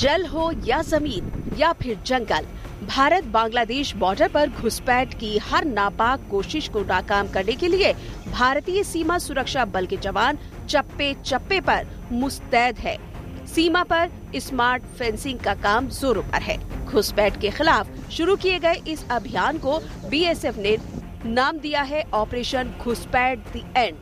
जल हो या जमीन या फिर जंगल, भारत बांग्लादेश बॉर्डर पर घुसपैठ की हर नापाक कोशिश को नाकाम करने के लिए भारतीय सीमा सुरक्षा बल के जवान चप्पे चप्पे पर मुस्तैद है। सीमा पर स्मार्ट फेंसिंग का काम जोरों पर है। घुसपैठ के खिलाफ शुरू किए गए इस अभियान को बीएसएफ ने नाम दिया है ऑपरेशन घुसपैठ द एंड।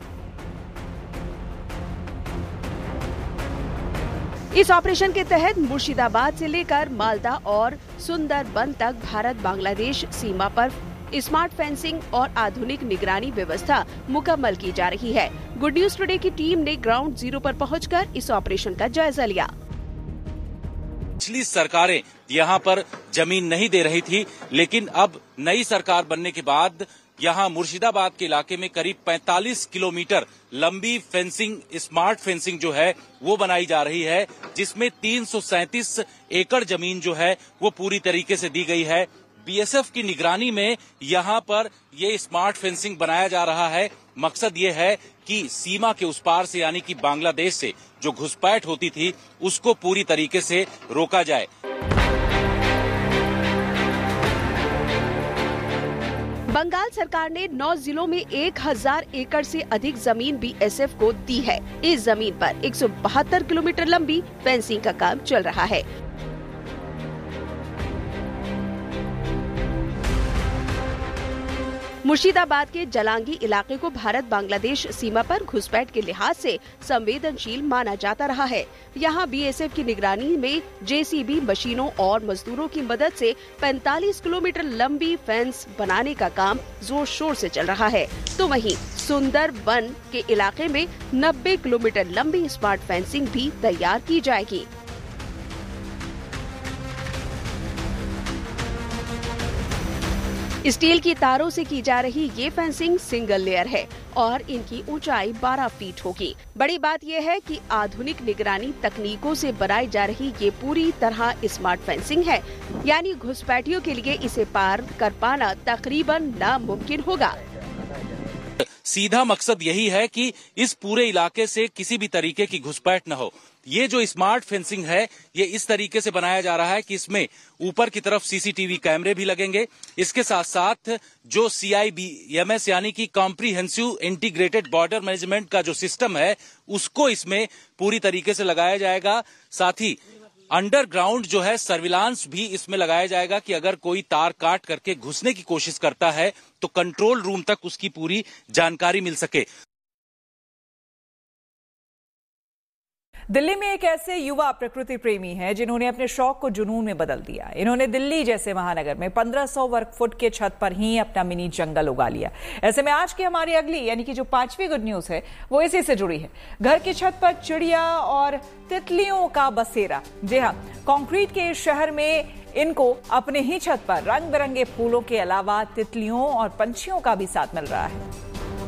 इस ऑपरेशन के तहत मुर्शिदाबाद से लेकर मालदा और सुंदरबन तक भारत बांग्लादेश सीमा पर स्मार्ट फेंसिंग और आधुनिक निगरानी व्यवस्था मुकम्मल की जा रही है। गुड न्यूज टुडे की टीम ने ग्राउंड जीरो पर पहुंचकर इस ऑपरेशन का जायजा लिया। पिछली सरकारें यहाँ पर जमीन नहीं दे रही थी, लेकिन अब नई सरकार बनने के बाद यहाँ मुर्शिदाबाद के इलाके में करीब 45 किलोमीटर लंबी फेंसिंग, स्मार्ट फेंसिंग जो है वो बनाई जा रही है, जिसमें 337 एकड़ जमीन जो है वो पूरी तरीके से दी गई है। बीएसएफ की निगरानी में यहाँ पर ये स्मार्ट फेंसिंग बनाया जा रहा है। मकसद ये है कि सीमा के उस पार से यानी कि बांग्लादेश से जो घुसपैठ होती थी उसको पूरी तरीके से रोका जाए। बंगाल सरकार ने 9 जिलों में 1000 एकड़ से अधिक जमीन बीएसएफ को दी है। इस जमीन पर 172 किलोमीटर लंबी फेंसिंग का काम चल रहा है। मुर्शिदाबाद के जलांगी इलाके को भारत बांग्लादेश सीमा पर घुसपैठ के लिहाज से संवेदनशील माना जाता रहा है। यहाँ बीएसएफ की निगरानी में जेसीबी मशीनों और मजदूरों की मदद से 45 किलोमीटर लंबी फेंस बनाने का काम जोर शोर से चल रहा है। तो वहीं सुंदरबन के इलाके में 90 किलोमीटर लंबी स्मार्ट फेंसिंग भी तैयार की जाएगी। स्टील की तारों से की जा रही ये फेंसिंग सिंगल लेयर है और इनकी ऊंचाई 12 फीट होगी। बड़ी बात यह है कि आधुनिक निगरानी तकनीकों से बनाई जा रही ये पूरी तरह स्मार्ट फेंसिंग है, यानी घुसपैठियों के लिए इसे पार कर पाना तकरीबन नामुमकिन होगा। सीधा मकसद यही है कि इस पूरे इलाके से किसी भी तरीके की घुसपैठ न हो। ये जो स्मार्ट फेंसिंग है ये इस तरीके से बनाया जा रहा है कि इसमें ऊपर की तरफ सीसीटीवी कैमरे भी लगेंगे। इसके साथ साथ जो CIBMS यानी कि कॉम्प्रिहेंसिव इंटीग्रेटेड बॉर्डर मैनेजमेंट का जो सिस्टम है उसको इसमें पूरी तरीके से लगाया जाएगा। साथ ही अंडरग्राउंड जो है सर्विलांस भी इसमें लगाया जाएगा कि अगर कोई तार काट करके घुसने की कोशिश करता है तो कंट्रोल रूम तक उसकी पूरी जानकारी मिल सके। दिल्ली में एक ऐसे युवा प्रकृति प्रेमी हैं जिन्होंने अपने शौक को जुनून में बदल दिया। इन्होंने दिल्ली जैसे महानगर में 1500 वर्ग फुट के छत पर ही अपना मिनी जंगल उगा लिया। ऐसे में आज की हमारी अगली यानी कि जो 5वीं गुड न्यूज है वो इसी से जुड़ी है। घर की छत पर चिड़िया और तितलियों का बसेरा। जी हाँ, कंक्रीट के शहर में इनको अपने ही छत पर रंग बिरंगे फूलों के अलावा तितलियों और पंछियों का भी साथ मिल रहा है।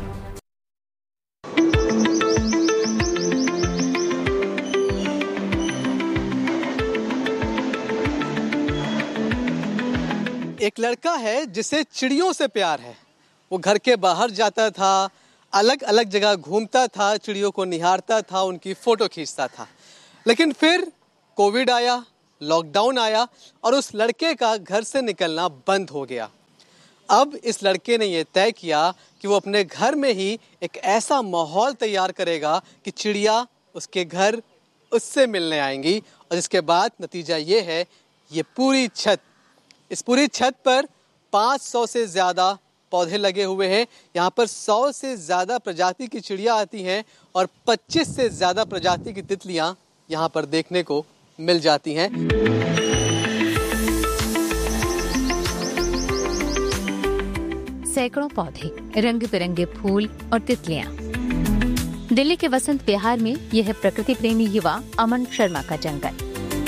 एक लड़का है जिसे चिड़ियों से प्यार है। वो घर के बाहर जाता था, अलग अलग जगह घूमता था, चिड़ियों को निहारता था, उनकी फोटो खींचता था। लेकिन फिर कोविड आया, लॉकडाउन आया और उस लड़के का घर से निकलना बंद हो गया। अब इस लड़के ने यह तय किया कि वो अपने घर में ही एक ऐसा माहौल तैयार करेगा कि चिड़िया उसके घर उससे मिलने आएंगी। और इसके बाद नतीजा ये है, ये पूरी छत, इस पूरी छत पर 500 से ज़्यादा पौधे लगे हुए हैं। यहाँ पर 100 से ज़्यादा प्रजाति की चिड़िया आती हैं और 25 से ज़्यादा प्रजाति की तितलियाँ यहाँ पर देखने को मिल जाती हैं। सैकड़ों पौधे, रंग बिरंगे फूल और तितलियाँ। दिल्ली के वसंत विहार में यह है प्रकृति प्रेमी युवा अमन शर्मा का जंगल।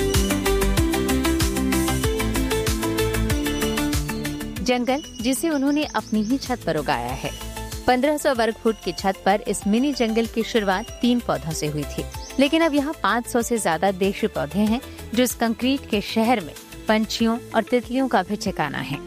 जंगल जिसे उन्होंने अपनी ही छत पर उगाया है। 1500 वर्ग फुट की छत पर इस मिनी जंगल की शुरुआत 3 पौधों से हुई थी, लेकिन अब यहाँ 500 से ज्यादा देशी पौधे हैं जो इस कंक्रीट के शहर में पंछियों और तितलियों का भी ठिकाना है।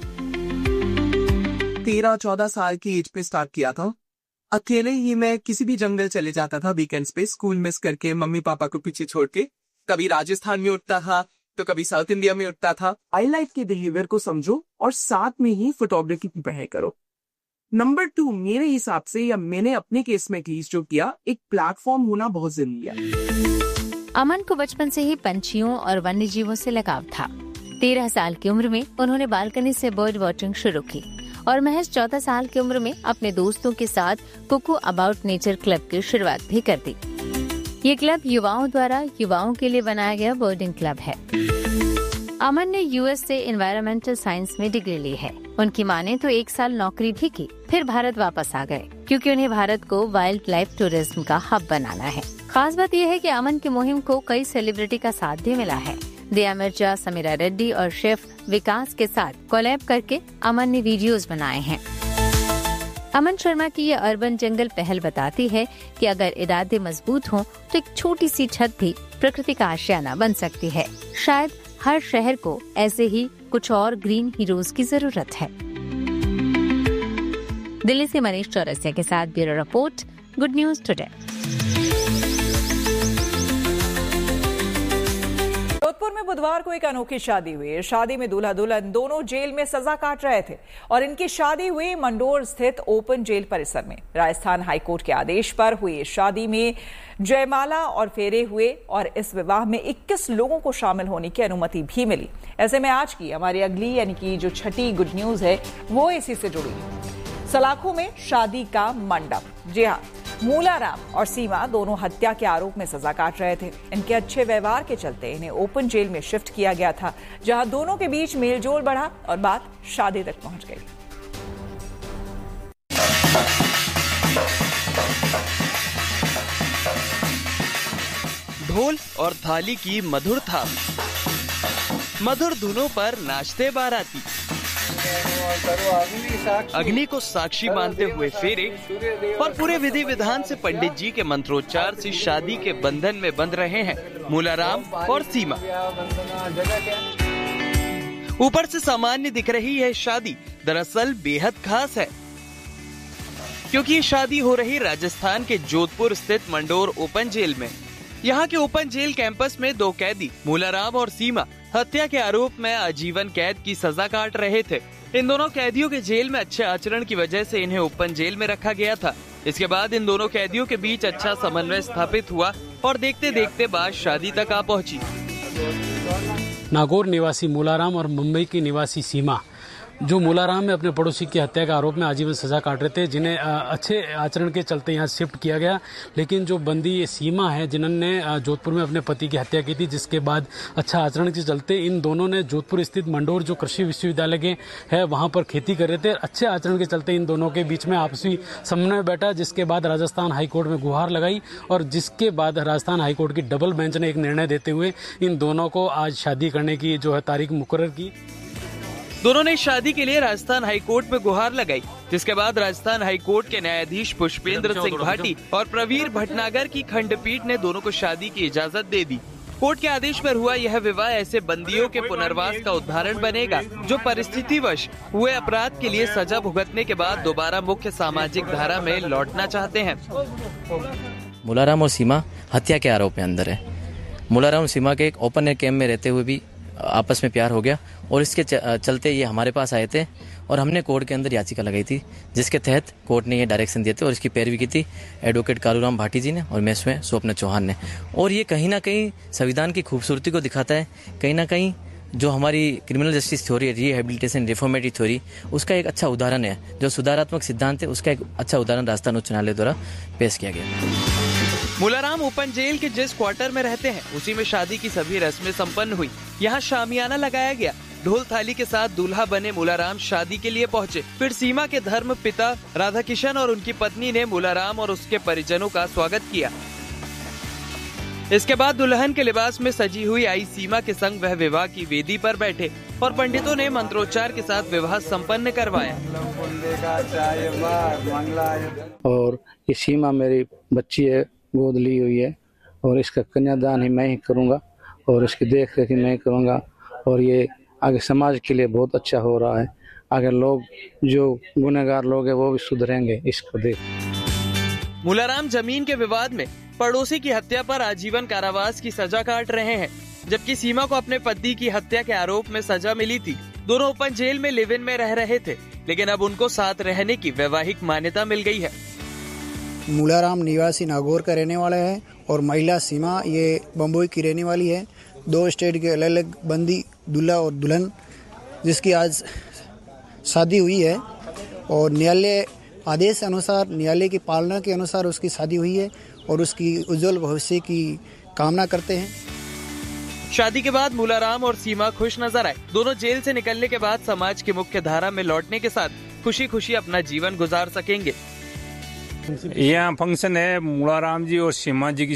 13-14 साल की एज पे स्टार्ट किया था। अकेले ही मैं किसी भी जंगल चले जाता था वीकेंड्स पे, स्कूल मिस करके, मम्मी पापा को पीछे छोड़ के। कभी राजस्थान में उठता था, तो कभी साउथ इंडिया में उठता था। वाइल्ड लाइफ के बिहेवियर को समझो और साथ में ही फोटोग्राफी की पढ़ाई करो। नंबर 2, मेरे हिसाब से या मैंने अपने केस में जो किया, एक प्लेटफॉर्म होना बहुत जरूरी है। अमन को बचपन से ही पंछियों और वन्य जीवों से लगाव था। 13 साल की उम्र में उन्होंने बालकनी से बर्ड वॉचिंग शुरू की और महज 14 साल की उम्र में अपने दोस्तों के साथ कुकू अबाउट नेचर क्लब की शुरुआत भी कर दी। ये क्लब युवाओं द्वारा युवाओं के लिए बनाया गया बर्डिंग क्लब है। अमन ने यूएस से एनवायरमेंटल साइंस में डिग्री ली है। उनकी माँ ने तो 1 साल नौकरी भी की, फिर भारत वापस आ गए क्योंकि उन्हें भारत को वाइल्ड लाइफ टूरिज्म का हब बनाना है। खास बात यह है कि अमन की मुहिम को कई सेलिब्रिटी का साथ भी मिला है। दिया मिर्जा, समीरा रेड्डी और शेफ विकास के साथ कोलैब करके अमन ने वीडियोस बनाए हैं। अमन शर्मा की ये अर्बन जंगल पहल बताती है कि अगर इरादे मजबूत हों तो एक छोटी सी छत भी प्रकृति का आशियाना बन सकती है। शायद हर शहर को ऐसे ही कुछ और ग्रीन हीरोज की जरूरत है। दिल्ली से मनीष चौरसिया के साथ bureau report, good news today. Jodhpur में बुधवार को एक अनोखी शादी हुई। शादी में दूल्हा दुल्हन दोनों जेल में सजा काट रहे थे और इनकी शादी हुई मंडोर स्थित ओपन जेल परिसर में। राजस्थान हाईकोर्ट के आदेश पर हुई शादी में जयमाला और फेरे हुए और इस विवाह में 21 लोगों को शामिल होने की अनुमति भी मिली। ऐसे में आज की हमारी अगली यानी कि जो छठी गुड न्यूज है वो इसी से जुड़ी है। सलाखों में शादी का मंडप। जी हाँ, मूलाराम और सीमा दोनों हत्या के आरोप में सजा काट रहे थे। इनके अच्छे व्यवहार के चलते इन्हें ओपन जेल में शिफ्ट किया गया था, जहां दोनों के बीच मेलजोल बढ़ा और बात शादी तक पहुंच गई। ढोल और थाली की मधुर थाप, मधुर धुनों पर नाचते बाराती, अग्नि को साक्षी मानते हुए फेरे और पूरे विधि विधान से पंडित जी के मंत्रोच्चार से शादी के बंधन में बंध रहे हैं मूलाराम और सीमा। ऊपर से सामान्य दिख रही है शादी, दरअसल बेहद खास है क्योंकि ये शादी हो रही राजस्थान के जोधपुर स्थित मंडोर ओपन जेल में। यहाँ के ओपन जेल कैंपस में 2 कैदी मूलाराम और सीमा हत्या के आरोप में आजीवन कैद की सजा काट रहे थे। इन दोनों कैदियों के जेल में अच्छे आचरण की वजह से इन्हें ओपन जेल में रखा गया था। इसके बाद इन दोनों कैदियों के बीच अच्छा समन्वय स्थापित हुआ और देखते देखते बात शादी तक आ पहुंची। नागौर निवासी मूलाराम और मुंबई की निवासी सीमा, जो मूलाराम में अपने पड़ोसी की हत्या के आरोप में आजीवन सजा काट रहे थे, जिन्हें अच्छे आचरण के चलते यहाँ शिफ्ट किया गया। लेकिन जो बंदी सीमा है, जिन्होंने जोधपुर में अपने पति की हत्या की थी, जिसके बाद अच्छा आचरण के चलते इन दोनों ने जोधपुर स्थित मंडोर जो कृषि विश्वविद्यालय के है वहाँ पर खेती कर रहे थे। अच्छे आचरण के चलते इन दोनों के बीच में आपसी समन्वय बैठा, जिसके बाद राजस्थान हाईकोर्ट में गुहार लगाई और जिसके बाद राजस्थान हाईकोर्ट की डबल बेंच ने एक निर्णय देते हुए इन दोनों को आज शादी करने की जो है तारीख मुकर्रर की। दोनों ने शादी के लिए राजस्थान हाईकोर्ट में गुहार लगाई, जिसके बाद राजस्थान हाईकोर्ट के न्यायाधीश पुष्पेंद्र सिंह भाटी और प्रवीर भटनागर की खंडपीठ ने दोनों को शादी की इजाजत दे दी। कोर्ट के आदेश पर हुआ यह विवाह ऐसे बंदियों के पुनर्वास का उदाहरण बनेगा जो परिस्थितिवश हुए अपराध के लिए सजा भुगतने के बाद दोबारा मुख्य सामाजिक धारा में लौटना चाहते हैं। मूलाराम और सीमा हत्या के आरोप में अंदर है। मूलाराम और सीमा के एक ओपन एयर कैंप में रहते हुए भी आपस में प्यार हो गया और इसके चलते ये हमारे पास आए थे और हमने कोर्ट के अंदर याचिका लगाई थी, जिसके तहत कोर्ट ने ये डायरेक्शन दिए थे और इसकी पैरवी की थी एडवोकेट कालूराम भाटी जी ने और मैं स्वयं स्वप्न चौहान ने। और ये कहीं ना कहीं संविधान की खूबसूरती को दिखाता है, कहीं ना कहीं जो हमारी criminal justice theory, rehabilitation reformatory theory, उसका एक अच्छा उदाहरण है। जो सुधारात्मक सिद्धांत है उसका एक अच्छा उदाहरण राजस्थान उच्च न्यायालय द्वारा पेश किया गया। मूलाराम ओपन जेल के जिस क्वार्टर में रहते हैं उसी में शादी की सभी रस्में संपन्न हुई। यहाँ शामियाना लगाया गया। ढोल थाली के साथ दूल्हा बने मूलाराम शादी के लिए पहुँचे। फिर सीमा के धर्म पिता राधा किशन और उनकी पत्नी ने मूलाराम और उसके परिजनों का स्वागत किया। इसके बाद दुल्हन के लिबास में सजी हुई आई सीमा के संग वह विवाह की वेदी पर बैठे और पंडितों ने मंत्रोच्चार के साथ विवाह संपन्न करवाया। और ये सीमा मेरी बच्ची है, गोद ली हुई है और इसका कन्यादान ही मैं ही करूंगा और इसकी देख रेख मैं ही करूंगा और ये आगे समाज के लिए बहुत अच्छा हो रहा है। आगे लोग जो गुनहगार लोग हैं वो भी सुधरेंगे इसको देख। मूलाराम जमीन के विवाद में पड़ोसी की हत्या पर आजीवन कारावास की सजा काट रहे हैं। जबकि सीमा को अपने पति की हत्या के आरोप में सजा मिली थी। दोनों ओपन जेल में लिव इन में रह रहे थे, लेकिन अब उनको साथ रहने की वैवाहिक मान्यता मिल गई है। मूलाराम निवासी नागौर का रहने वाला है और महिला सीमा ये बम्बई की रहने वाली है। 2 स्टेट के अलग अलग बंदी दूल्हा और दुल्हन जिसकी आज शादी हुई है और न्यायालय आदेश अनुसार, न्यायालय की पालना के अनुसार उसकी शादी हुई है और उसकी उज्जवल भविष्य की कामना करते हैं। शादी के बाद मूलाराम और सीमा खुश नजर आए। दोनों जेल से निकलने के बाद समाज की मुख्य धारा में लौटने के साथ खुशी खुशी अपना जीवन गुजार सकेंगे। यहाँ फंक्शन है, मूलाराम जी और सीमा जी की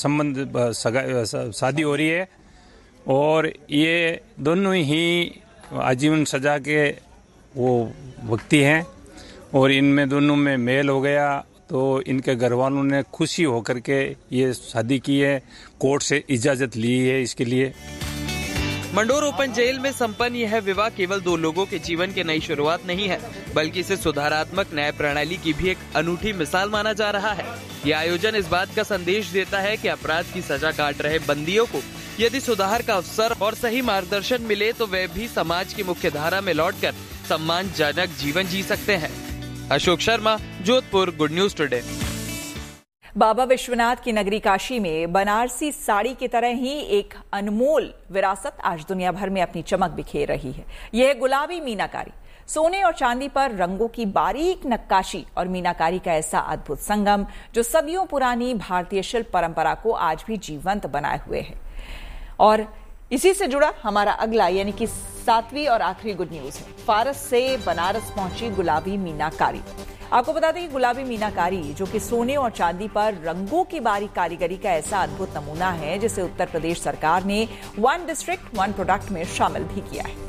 शादी हो रही है और ये दोनों ही आजीवन सजा के वो व्यक्ति हैं और इनमें दोनों में मेल हो गया तो इनके घर वालों ने खुशी होकर के ये शादी की है, कोर्ट से इजाजत ली है इसके लिए। मंडोर ओपन जेल में संपन्न यह विवाह केवल 2 लोगों के जीवन की नई शुरुआत नहीं है, बल्कि इसे सुधारात्मक न्याय प्रणाली की भी एक अनूठी मिसाल माना जा रहा है। यह आयोजन इस बात का संदेश देता है कि अपराध की सजा काट रहे बंदियों को यदि सुधार का अवसर और सही मार्गदर्शन मिले तो वे भी समाज की मुख्य धारा में लौटकर सम्मानजनक जीवन जी सकते हैं। Ashok Sharma, Jodhpur, good news today. बाबा विश्वनाथ की नगरी काशी में बनारसी साड़ी की तरह ही एक अनमोल विरासत आज दुनिया भर में अपनी चमक बिखेर रही है। यह है गुलाबी मीनाकारी। सोने और चांदी पर रंगों की बारीक नक्काशी और मीनाकारी का ऐसा अद्भुत संगम जो सदियों पुरानी भारतीय शिल्प परंपरा को आज भी जीवंत बनाए हुए है। और इसी से जुड़ा हमारा अगला यानी कि 7वीं और आखिरी गुड न्यूज है। फारस से बनारस पहुंची गुलाबी मीनाकारी। आपको बता दें कि गुलाबी मीनाकारी जो कि सोने और चांदी पर रंगों की बारीक कारीगरी का ऐसा अद्भुत नमूना है जिसे उत्तर प्रदेश सरकार ने 1 डिस्ट्रिक्ट 1 प्रोडक्ट में शामिल भी किया है।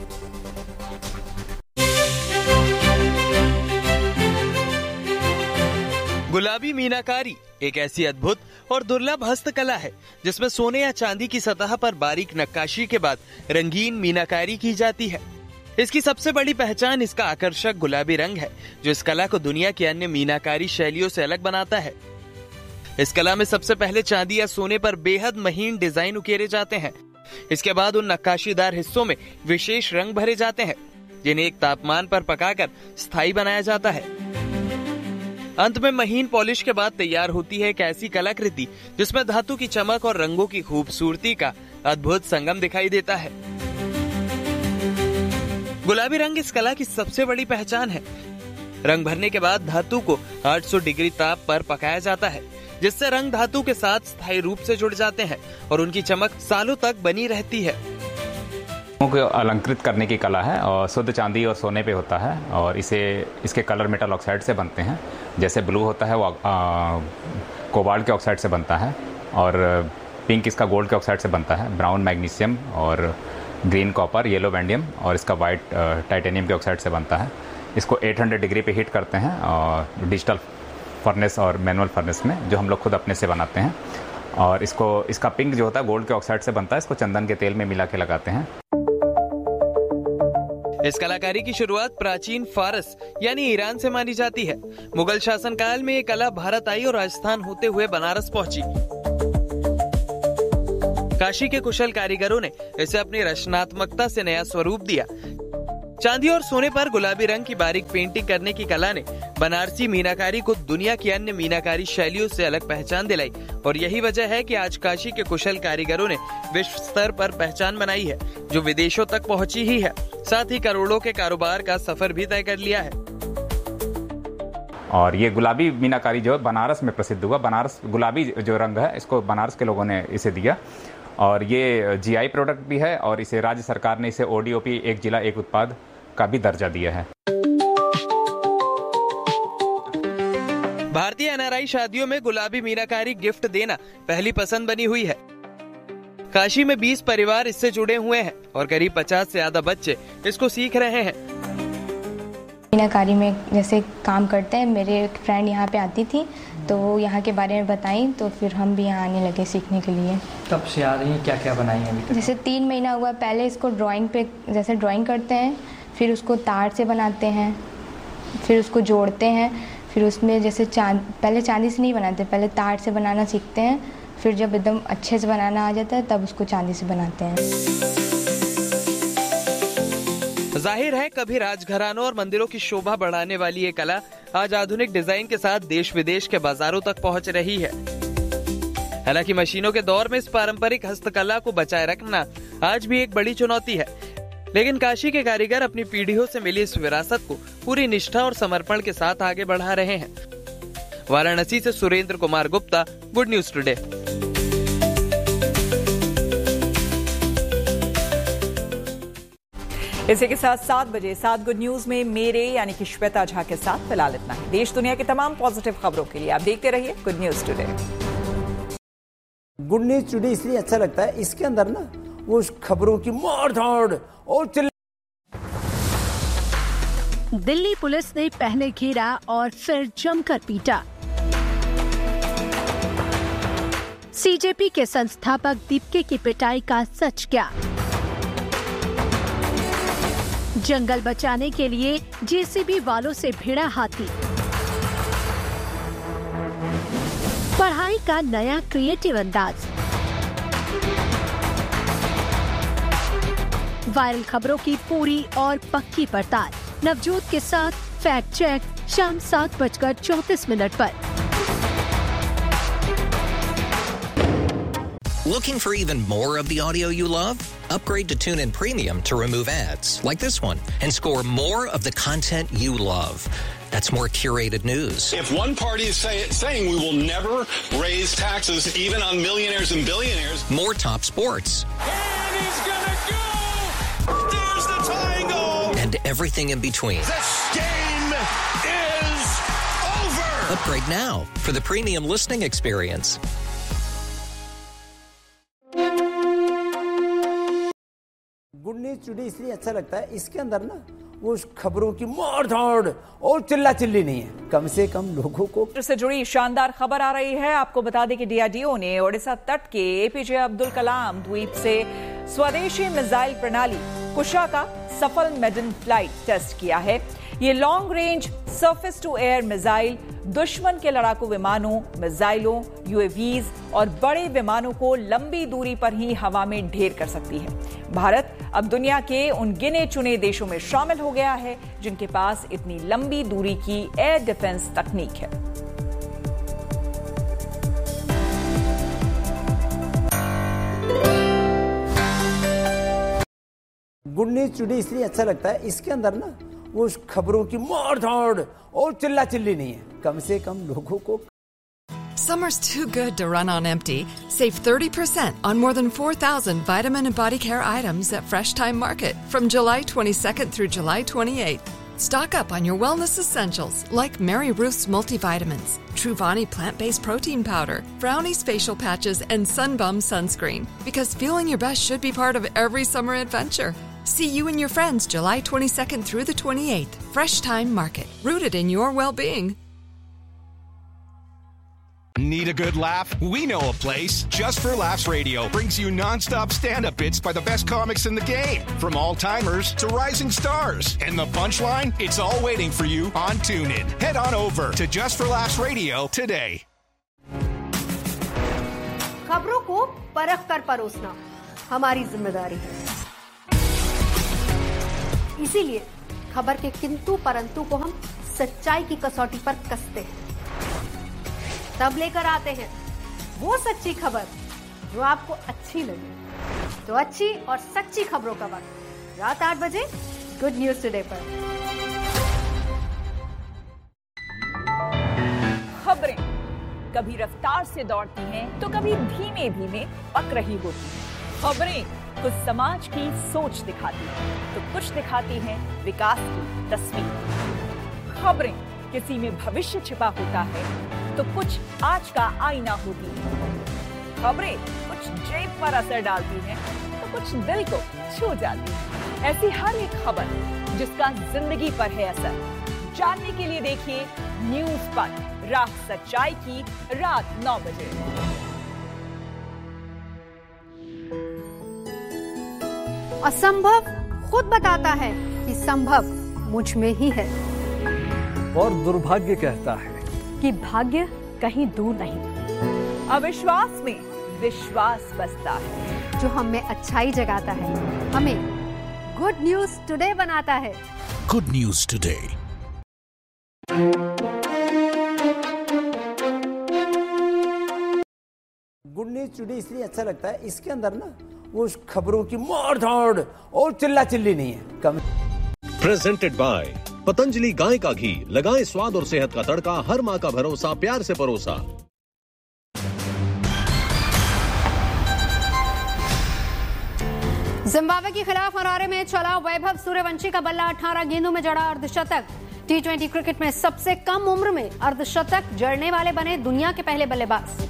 गुलाबी मीनाकारी एक ऐसी अद्भुत और दुर्लभ हस्तकला है जिसमें सोने या चांदी की सतह पर बारीक नक्काशी के बाद रंगीन मीनाकारी की जाती है। इसकी सबसे बड़ी पहचान इसका आकर्षक गुलाबी रंग है जो इस कला को दुनिया की अन्य मीनाकारी शैलियों से अलग बनाता है। इस कला में सबसे पहले चांदी या सोने पर बेहद महीन डिजाइन उकेरे जाते हैं। इसके बाद उन नक्काशीदार हिस्सों में विशेष रंग भरे जाते हैं जिन्हें एक तापमान पर पकाकर स्थायी बनाया जाता है। अंत में महीन पॉलिश के बाद तैयार होती है एक ऐसी कलाकृति जिसमें धातु की चमक और रंगों की खूबसूरती का अद्भुत संगम दिखाई देता है। गुलाबी रंग इस कला की सबसे बड़ी पहचान है। रंग भरने के बाद धातु को 800 डिग्री ताप पर पकाया जाता है जिससे रंग धातु के साथ स्थायी रूप से जुड़ जाते हैं और उनकी चमक सालों तक बनी रहती है। को अलंकृत करने की कला है और शुद्ध चांदी और सोने पे होता है और इसके कलर मेटल ऑक्साइड से बनते हैं। जैसे ब्लू होता है वो कोबाल्ट के ऑक्साइड से बनता है और पिंक इसका गोल्ड के ऑक्साइड से बनता है, ब्राउन मैग्नीशियम और ग्रीन कॉपर, येलो वैंडियम और इसका वाइट टाइटेनियम के ऑक्साइड से बनता है। इसको 800 डिग्री पे हीट करते हैं और डिजिटल फर्नेस और मैनुअल फर्नेस में जो हम लोग खुद अपने से बनाते हैं। और इसका पिंक जो होता है गोल्ड के ऑक्साइड से बनता है। इसको चंदन के तेल में मिला के लगाते हैं। इस कलाकारी की शुरुआत प्राचीन फारस यानी ईरान से मानी जाती है। मुगल शासनकाल में ये कला भारत आई और राजस्थान होते हुए बनारस पहुंची। काशी के कुशल कारीगरों ने इसे अपनी रचनात्मकता से नया स्वरूप दिया। चांदी और सोने पर गुलाबी रंग की बारीक पेंटिंग करने की कला ने बनारसी मीनाकारी को दुनिया की अन्य मीनाकारी शैलियों से अलग पहचान दिलाई और यही वजह है कि आज काशी के कुशल कारीगरों ने विश्व स्तर पर पहचान बनाई है जो विदेशों तक पहुंची ही है, साथ ही करोड़ों के कारोबार का सफर भी तय कर लिया है। और ये गुलाबी मीनाकारी जो बनारस में प्रसिद्ध हुआ। बनारस गुलाबी जो रंग है इसको बनारस के लोगों ने इसे दिया और ये जीआई प्रोडक्ट भी है और इसे राज्य सरकार ने इसे ओडीओपी एक जिला एक उत्पाद का भी दर्जा दिया है। भारतीय एनआरआई शादियों में गुलाबी मीनाकारी गिफ्ट देना पहली पसंद बनी हुई है। काशी में 20 परिवार इससे जुड़े हुए हैं और करीब 50 से ज्यादा बच्चे इसको सीख रहे हैं। मीनाकारी में जैसे काम करते हैं, मेरे एक फ्रेंड यहाँ पे आती थी तो वो यहाँ के बारे में बताई तो फिर हम भी यहाँ आने लगे सीखने के लिए। कब से आ रही हैं, क्या क्या बनाई हैं अभी तक? जैसे 3 महीना हुआ। पहले इसको ड्राइंग पे जैसे ड्राइंग करते हैं, फिर उसको तार से बनाते हैं, फिर उसको जोड़ते हैं, फिर उसमें जैसे पहले चांदी से नहीं बनाते, पहले तार से बनाना सीखते हैं, फिर जब एकदम अच्छे से बनाना आ जाता है तब उसको चांदी से बनाते हैं। जाहिर है कभी राजघरानों और मंदिरों की शोभा बढ़ाने वाली ये कला आज आधुनिक डिजाइन के साथ देश विदेश के बाजारों तक पहुंच रही है। हालांकि मशीनों के दौर में इस पारंपरिक हस्तकला को बचाए रखना आज भी एक बड़ी चुनौती है, लेकिन काशी के कारीगर अपनी पीढ़ियों से मिली इस विरासत को पूरी निष्ठा और समर्पण के साथ आगे बढ़ा रहे हैं। वाराणसी से Surendra Kumar Gupta, good news today. इसी के साथ 7 बजे 7 गुड न्यूज में मेरे यानी कि श्वेता झा के साथ फिलहाल इतना ही। देश दुनिया की तमाम पॉजिटिव खबरों के लिए आप देखते रहिए good news today. Good news today इसलिए अच्छा लगता है, इसके अंदर ना वो खबरों की मार धाड़ और दिल्ली पुलिस ने पहले घेरा और फिर जमकर पीटा। सीजेपी के संस्थापक दीपके की पिटाई का सच क्या? जंगल बचाने के लिए जेसीबी वालों से भिड़ा हाथी। पढ़ाई का नया क्रिएटिव अंदाज। वायरल खबरों की पूरी और पक्की पड़ताल नवजोत के साथ फैक्ट चेक शाम 7:34 पर। Looking for even more of the audio you love? Upgrade to TuneIn Premium to remove ads like this one and score more of the content you love. That's more curated news. If one party is saying we will never raise taxes even on millionaires and billionaires. More top sports. And he's gonna go! There's the tying goal! And everything in between. This game is over! Upgrade now for the premium listening experience. Good news today इसलिए अच्छा लगता है, इसके अंदर ना वो खबरों की मार धाड़ और चिल्ला चिल्ली नहीं है, कम से कम लोगों को से जुड़ी शानदार खबर आ रही है। आपको बता दें कि डीआरडीओ ने ओडिशा तट के एपीजे अब्दुल कलाम द्वीप से स्वदेशी मिसाइल प्रणाली कुशा का सफल मेडन फ्लाइट टेस्ट किया है। ये long range surface to air missile दुश्मन के लड़ाकू विमानों, मिसाइलों, यूएवीज और बड़े विमानों को लंबी दूरी पर ही हवा में ढेर कर सकती है। भारत अब दुनिया के उन गिने चुने देशों में शामिल हो गया है जिनके पास इतनी लंबी दूरी की एयर डिफेंस तकनीक है। गुड न्यूज टुडे इसलिए अच्छा लगता है, इसके अंदर ना वो खबरों की मार धाड़ और चिल्ला चिल्ली नहीं है, कम से कम लोगों को। Summer's too good to run on empty. Save 30% on more than 4,000 vitamin and body care items at Fresh Time Market from July 22nd through July 28th. Stock up on your wellness essentials like Mary Ruth's multivitamins, Truvani plant-based protein powder, Brownie's facial patches, and Sunbum sunscreen. Because feeling your best should be part of every summer adventure. See you and your friends July 22nd through the 28th. Fresh Time Market, rooted in your well-being. Need a good laugh? We know a place. Just for Laughs Radio brings you non-stop stand-up bits by the best comics in the game. From all-timers to rising stars. And the punchline? It's all waiting for you on TuneIn. Head on over to Just for Laughs Radio today. खबरों को परख कर परोसना हमारी जिम्मेदारी है। इसीलिए खबर के किंतु परंतु को हम सच्चाई की कसौटी पर कसते हैं, तब लेकर आते हैं वो सच्ची खबर जो आपको अच्छी लगे। तो अच्छी और सच्ची खबरों का वक्त रात 8 बजे गुड न्यूज टुडे पर। खबरें कभी रफ्तार से दौड़ती हैं तो कभी धीमे धीमे पक रही होती हैं। खबरें कुछ समाज की सोच दिखाती हैं तो कुछ दिखाती हैं विकास की तस्वीर। खबरें किसी में भविष्य छिपा होता है तो कुछ आज का आईना होती है। खबरें कुछ जेब पर असर डालती हैं तो कुछ दिल को छू जाती है। ऐसी हर एक खबर जिसका जिंदगी पर है असर, जानने के लिए देखिए न्यूज पर राह सच्चाई की रात 9 बजे। असंभव खुद बताता है कि संभव मुझ में ही है, और दुर्भाग्य कहता है कि भाग्य कहीं दूर नहीं। अविश्वास में विश्वास बसता है, जो हमें अच्छाई जगाता है, हमें गुड न्यूज टुडे बनाता है। Good news today. Good news today इसलिए अच्छा लगता है, इसके अंदर ना वो खबरों की मार धाड़ और चिल्ला चिल्ली नहीं है। प्रेजेंटेड बाय पतंजलि गाय का घी, लगाएं स्वाद और सेहत का तड़का, हर माँ का भरोसा, प्यार से परोसा। जिम्बाब्वे के खिलाफ हरारे में चला वैभव सूर्यवंशी का बल्ला 18 गेंदों में जड़ा अर्धशतक। टी20 क्रिकेट में सबसे कम उम्र में अर्धशतक जड़ने वाले बने दुनिया के पहले बल्लेबाज।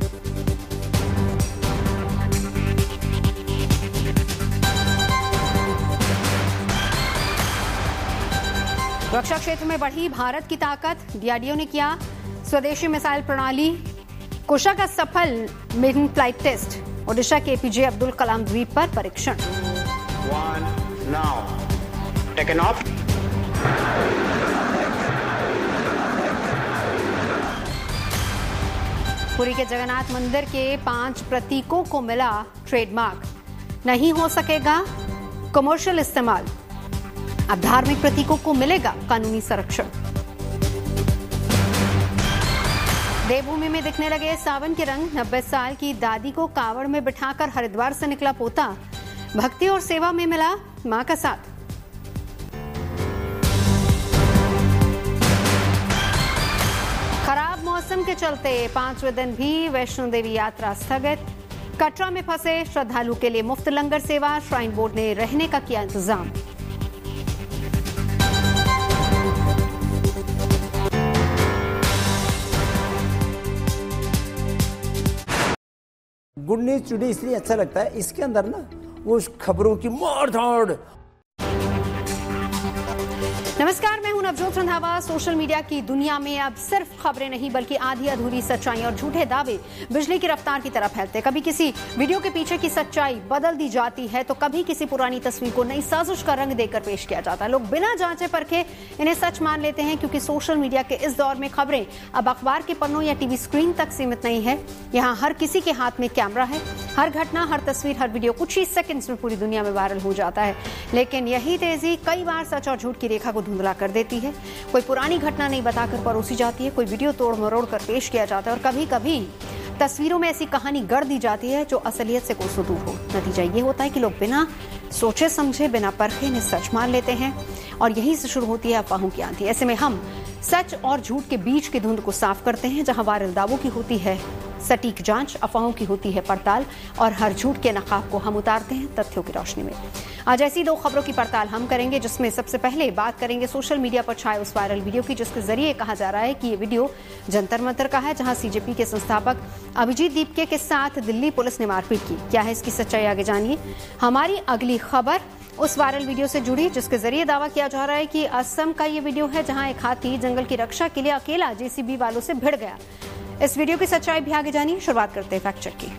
रक्षा क्षेत्र में बढ़ी भारत की ताकत, डीआरडीओ ने किया स्वदेशी मिसाइल प्रणाली कुशा का सफल मेडन फ्लाइट टेस्ट। ओडिशा के एपीजे अब्दुल कलाम द्वीप पर परीक्षण। पुरी के जगन्नाथ मंदिर के 5 प्रतीकों को मिला ट्रेडमार्क, नहीं हो सकेगा कमर्शियल इस्तेमाल। अब धार्मिक प्रतीकों को मिलेगा कानूनी संरक्षण। देवभूमि में दिखने लगे सावन के रंग, 90 साल की दादी को कावड़ में बिठाकर हरिद्वार से निकला पोता। भक्ति और सेवा में मिला मां का साथ। खराब मौसम के चलते 5वें दिन भी वैष्णो देवी यात्रा स्थगित। कटरा में फंसे श्रद्धालु के लिए मुफ्त लंगर सेवा, श्राइन बोर्ड ने रहने का किया इंतजाम। गुड न्यूज टुडे इसलिए अच्छा लगता है, इसके अंदर ना वो खबरों की मार धाड़। नमस्कार, मैं हूं नवजोत रंधावा। सोशल मीडिया की दुनिया में अब सिर्फ खबरें नहीं बल्कि आधी अधूरी सच्चाई और झूठे दावे बिजली की रफ्तार की तरह फैलते। कभी किसी वीडियो के पीछे की सच्चाई बदल दी जाती है तो कभी किसी पुरानी तस्वीर को नई साजिश का रंग देकर पेश किया जाता है। लोग बिना जांचे परखे इन्हें सच मान लेते हैं, क्योंकि सोशल मीडिया के इस दौर में खबरें अब अखबार के पन्नों या टीवी स्क्रीन तक सीमित नहीं है। यहाँ हर किसी के हाथ में कैमरा है। हर घटना, हर तस्वीर, हर वीडियो कुछ ही सेकंड्स में पूरी दुनिया में वायरल हो जाता है। लेकिन यही तेजी कई बार सच और झूठ की रेखा को धुंधला कर देती है। कोई पुरानी घटना नहीं बताकर परोसी जाती है, कोई वीडियो तोड़ मरोड़ कर पेश किया जाता है और कभी कभी तस्वीरों में ऐसी कहानी गढ़ दी जाती है जो असलियत से कोसों दूर हो। नतीजा ये होता है कि लोग बिना सोचे समझे, बिना परखे इन्हें सच मान लेते हैं और यहीं से शुरू होती है अफवाहों की आंधी। ऐसे में हम सच और झूठ के बीच की धुंध को साफ करते हैं। जहां वायरल दावों की होती है सटीक जांच, अफवाहों की होती है पड़ताल और हर झूठ के नकाब को हम उतारते हैं तथ्यों की रोशनी में। आज ऐसी 2 खबरों की पड़ताल हम करेंगे, जिसमें सबसे पहले बात करेंगे सोशल मीडिया पर छाए उस वायरल वीडियो की जिसके जरिए कहा जा रहा है कि ये वीडियो जंतर मंतर का है, जहां सीजेपी के संस्थापक अभिजीत दीपके के साथ दिल्ली पुलिस ने मारपीट की। क्या है इसकी सच्चाई, आगे जानिए। हमारी अगली खबर उस वायरल वीडियो से जुड़ी जिसके जरिए दावा किया जा रहा है कि असम का ये वीडियो है, जहां एक हाथी जंगल की रक्षा के लिए अकेला जेसीबी वालों से भिड़ गया। इस वीडियो की सच्चाई भी आगे जानिए। शुरुआत करते हैं फैक्ट चेक की।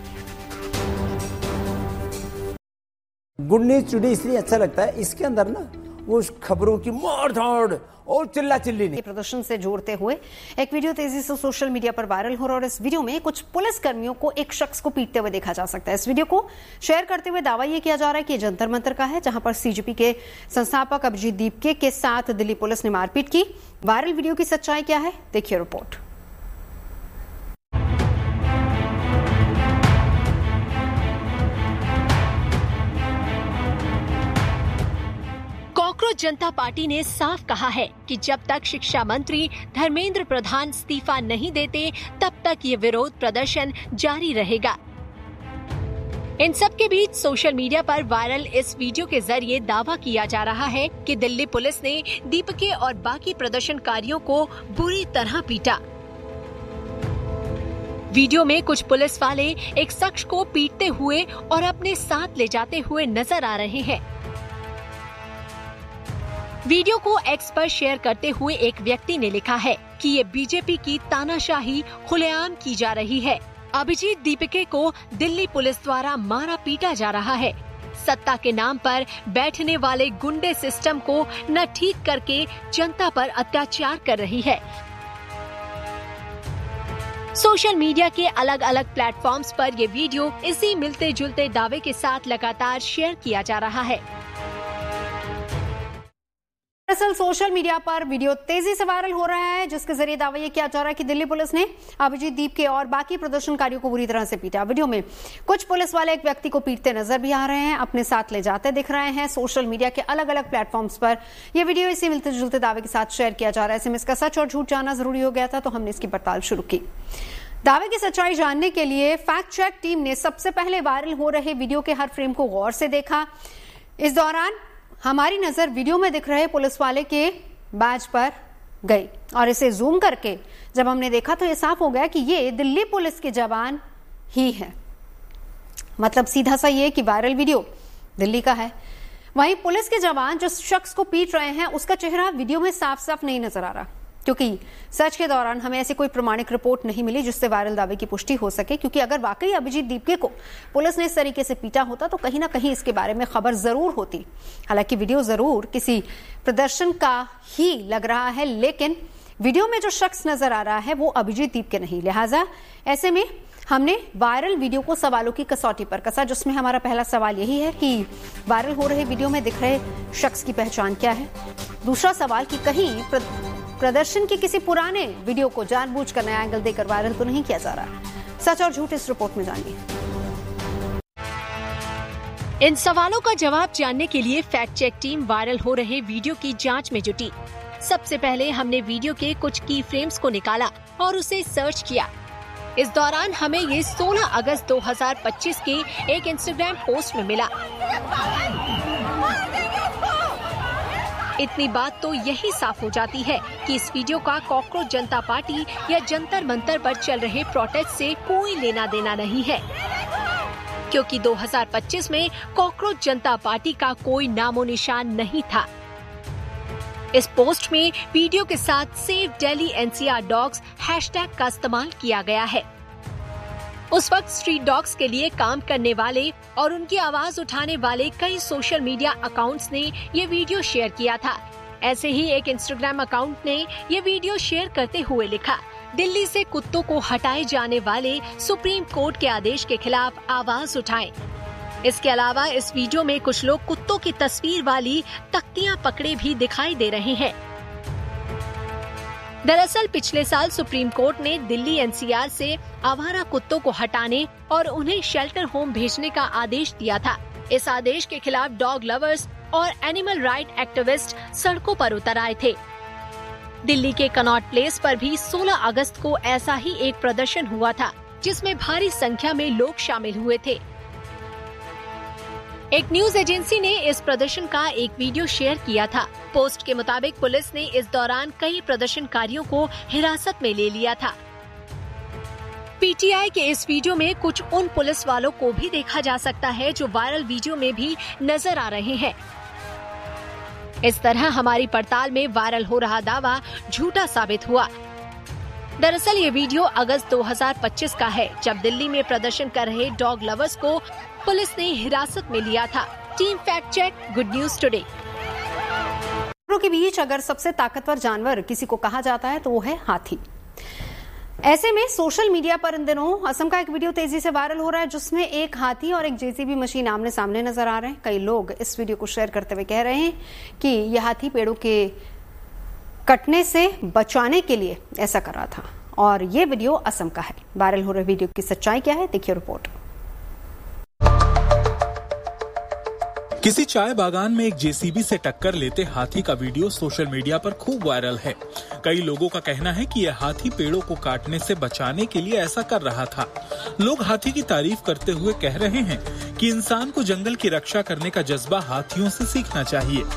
गुड न्यूज टुडे इसलिए अच्छा लगता है, इसके अंदर ना वो खबरों की मार धाड़ और चिल्ला चिल्ली नहीं। प्रदर्शन से जोड़ते हुए एक वीडियो तेजी से सोशल मीडिया पर वायरल हो रहा है और इस वीडियो में कुछ पुलिस कर्मियों को एक शख्स को पीटते हुए देखा जा सकता है। इस वीडियो को शेयर करते हुए दावा यह किया जा रहा है कि ये जंतर मंतर का है, जहां पर सीजेपी के संस्थापक अभिजीत दीपके के साथ दिल्ली पुलिस ने मारपीट की। वायरल वीडियो की सच्चाई क्या है, देखिए रिपोर्ट। कॉकरोच जनता पार्टी ने साफ कहा है कि जब तक शिक्षा मंत्री धर्मेंद्र प्रधान इस्तीफा नहीं देते तब तक ये विरोध प्रदर्शन जारी रहेगा। इन सब के बीच सोशल मीडिया पर वायरल इस वीडियो के जरिए दावा किया जा रहा है कि दिल्ली पुलिस ने दीपके और बाकी प्रदर्शनकारियों को बुरी तरह पीटा। वीडियो में कुछ पुलिस वाले एक शख्स को पीटते हुए और अपने साथ ले जाते हुए नजर आ रहे हैं। वीडियो को एक्स पर शेयर करते हुए एक व्यक्ति ने लिखा है कि ये बीजेपी की तानाशाही खुलेआम की जा रही है। अभिजीत दीपके को दिल्ली पुलिस द्वारा मारा पीटा जा रहा है। सत्ता के नाम पर बैठने वाले गुंडे सिस्टम को न ठीक करके जनता पर अत्याचार कर रही है। सोशल मीडिया के अलग अलग प्लेटफॉर्म्स पर ये वीडियो इसी मिलते जुलते दावे के साथ लगातार शेयर किया जा रहा है। दरअसल सोशल मीडिया पर वीडियो तेजी से वायरल हो रहा है, जिसके जरिए दावा यह किया जा रहा है कि दिल्ली पुलिस ने अभिजीत दीप के और बाकी प्रदर्शनकारियों को बुरी तरह से पीटा। वीडियो में कुछ पुलिस वाले एक व्यक्ति को पीटते नजर भी आ रहे हैं, अपने साथ ले जाते दिख रहे हैं। सोशल मीडिया के अलग अलग प्लेटफॉर्म्स पर यह वीडियो इसी मिलते जुलते दावे के साथ शेयर किया जा रहा है। ऐसे में इसका सच और झूठ जानना जरूरी हो गया था, तो हमने इसकी पड़ताल शुरू की। दावे की सच्चाई जानने के लिए फैक्ट चेक टीम ने सबसे पहले वायरल हो रहे वीडियो के हर फ्रेम को गौर से देखा। इस दौरान हमारी नजर वीडियो में दिख रहे पुलिस वाले के बैज पर गई और इसे जूम करके जब हमने देखा तो यह साफ हो गया कि ये दिल्ली पुलिस के जवान ही है। मतलब सीधा सा ये कि वायरल वीडियो दिल्ली का है। वहीं पुलिस के जवान जिस शख्स को पीट रहे हैं उसका चेहरा वीडियो में साफ साफ नहीं नजर आ रहा, क्योंकि सर्च के दौरान हमें ऐसी कोई प्रमाणिक रिपोर्ट नहीं मिली जिससे वायरल दावे की पुष्टि हो सके। क्योंकि अगर वाकई अभिजीत दीपके को पुलिस ने इस तरीके से पीटा होता तो कहीं ना कहीं इसके बारे में खबर जरूर होती। हालांकि वीडियो जरूर किसी प्रदर्शन का ही लग रहा है, लेकिन वीडियो में जो शख्स नजर आ रहा है वो अभिजीत दीपके नहीं। लिहाजा ऐसे में हमने वायरल वीडियो को सवालों की कसौटी पर कसा, जिसमें हमारा पहला सवाल यही है कि वायरल हो रहे वीडियो में दिख रहे शख्स की पहचान क्या है। दूसरा सवाल कि कहीं प्रदर्शन के किसी पुराने वीडियो को जानबूझकर नया एंगल देकर वायरल तो नहीं किया जा रहा। सच और झूठ इस रिपोर्ट में जानिए। इन सवालों का जवाब जानने के लिए फैक्ट चेक टीम वायरल हो रहे वीडियो की जांच में जुटी। सबसे पहले हमने वीडियो के कुछ की फ्रेम्स को निकाला और उसे सर्च किया। इस दौरान हमें ये 16 अगस्त 2025 के एक इंस्टाग्राम पोस्ट में मिला। इतनी बात तो यही साफ हो जाती है कि इस वीडियो का कॉकरोच जनता पार्टी या जंतर मंतर पर चल रहे प्रोटेस्ट से कोई लेना देना नहीं है, क्योंकि 2025 में कॉकरोच जनता पार्टी का कोई नामो निशान नहीं था। इस पोस्ट में वीडियो के साथ save Delhi NCR dogs hashtag का इस्तेमाल किया गया है। उस वक्त स्ट्रीट डॉग्स के लिए काम करने वाले और उनकी आवाज उठाने वाले कई सोशल मीडिया अकाउंट्स ने ये वीडियो शेयर किया था। ऐसे ही एक इंस्टाग्राम अकाउंट ने ये वीडियो शेयर करते हुए लिखा, दिल्ली से कुत्तों को हटाए जाने वाले सुप्रीम कोर्ट के आदेश के खिलाफ आवाज उठाएं। इसके अलावा इस वीडियो में कुछ लोग कुत्तों की तस्वीर वाली तख्तियां पकड़े भी दिखाई दे रहे हैं। दरअसल पिछले साल सुप्रीम कोर्ट ने दिल्ली एनसीआर से आवारा कुत्तों को हटाने और उन्हें शेल्टर होम भेजने का आदेश दिया था। इस आदेश के खिलाफ डॉग लवर्स और एनिमल राइट एक्टिविस्ट सड़कों पर उतर आए थे। दिल्ली के कनॉट प्लेस पर भी 16 अगस्त को ऐसा ही एक प्रदर्शन हुआ था, जिसमें भारी संख्या में लोग शामिल हुए थे। एक न्यूज एजेंसी ने इस प्रदर्शन का एक वीडियो शेयर किया था। पोस्ट के मुताबिक पुलिस ने इस दौरान कई प्रदर्शनकारियों को हिरासत में ले लिया था। पीटीआई के इस वीडियो में कुछ उन पुलिस वालों को भी देखा जा सकता है जो वायरल वीडियो में भी नजर आ रहे हैं। इस तरह हमारी पड़ताल में वायरल हो रहा दावा झूठा साबित हुआ। दरअसल ये वीडियो अगस्त 2025 का है, जब दिल्ली में प्रदर्शन कर रहे डॉग लवर्स को पुलिस ने हिरासत में लिया था। Team fact check, good news today. के बीच अगर सबसे ताकतवर जानवर किसी को कहा जाता है तो वो है हाथी। ऐसे में सोशल मीडिया पर इन दिनों असम का एक वीडियो तेजी से वायरल हो रहा है, जिसमें एक हाथी और एक जेसीबी मशीन आमने सामने नजर आ रहे हैं। कई लोग इस वीडियो को शेयर करते हुए कह रहे हैं कि यह हाथी पेड़ों के कटने से बचाने के लिए ऐसा कर रहा था, और ये वीडियो असम का है। वायरल हो रहे वीडियो की सच्चाई क्या है, देखिए रिपोर्ट। किसी चाय बागान में एक जेसीबी से टक्कर लेते हाथी का वीडियो सोशल मीडिया पर खूब वायरल है। कई लोगों का कहना है कि यह हाथी पेड़ों को काटने से बचाने के लिए ऐसा कर रहा था। लोग हाथी की तारीफ करते हुए कह रहे हैं कि इंसान को जंगल की रक्षा करने का जज्बा हाथियों से सीखना चाहिए।